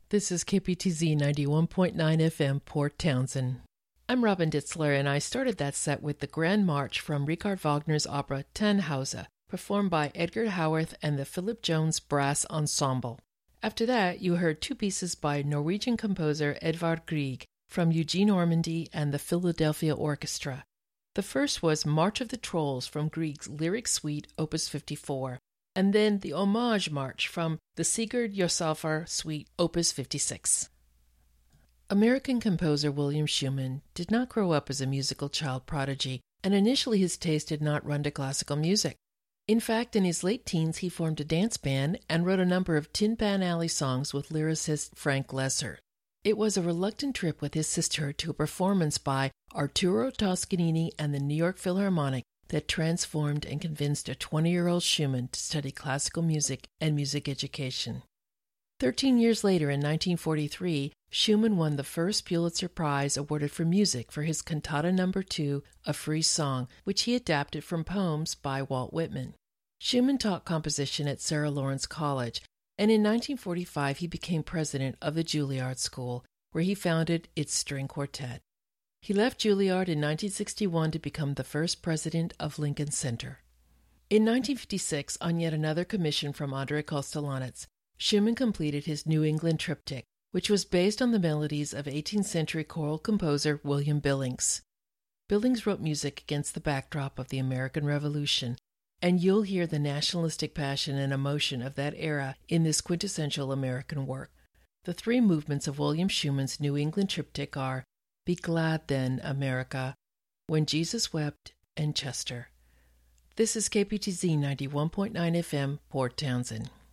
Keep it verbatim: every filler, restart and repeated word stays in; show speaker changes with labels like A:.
A: This is K P T Z ninety-one point nine F M, Port Townsend. I'm Robin Ditzler, and I started that set with the Grand March from Richard Wagner's opera Tannhäuser, performed by Edgar Howarth and the Philip Jones Brass Ensemble. After that, you heard two pieces by Norwegian composer Edvard Grieg from Eugene Ormandy and the Philadelphia Orchestra. The first was March of the Trolls from Grieg's Lyric Suite, Opus fifty-four, and then the Homage March from the Sigurd Jorsalfar Suite, Opus fifty-six. American composer William Schumann did not grow up as a musical child prodigy, and initially his taste did not run to classical music. In fact, in his late teens, he formed a dance band and wrote a number of Tin Pan Alley songs with lyricist Frank Loesser. It was a reluctant trip with his sister to a performance by Arturo Toscanini and the New York Philharmonic that transformed and convinced a twenty-year-old Schumann to study classical music and music education. Thirteen years later, in nineteen forty-three, Schumann won the first Pulitzer Prize awarded for music for his Cantata Number Two, A Free Song, which he adapted from poems by Walt Whitman. Schumann taught composition at Sarah Lawrence College, and in nineteen forty-five he became president of the Juilliard School, where he founded its string quartet. He left Juilliard in nineteen sixty-one to become the first president of Lincoln Center. In nineteen fifty-six, on yet another commission from Andrei Kostelanetz, Schumann completed his New England Triptych, which was based on the melodies of eighteenth century choral composer William Billings. Billings wrote music against the backdrop of the American Revolution, and you'll hear the nationalistic passion and emotion of that era in this quintessential American work. The three movements of William Schumann's New England Triptych are Be Glad Then, America, When Jesus Wept, and Chester. This is K P T Z ninety-one point nine F M, Port Townsend.